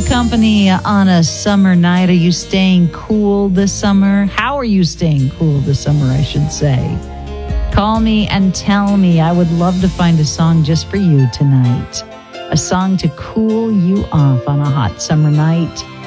company on a summer night. Are you staying cool this summer? How are you staying cool this summer, I should say? Call me and tell me. I would love to find a song just for you tonight. A song to cool you off on a hot summer night.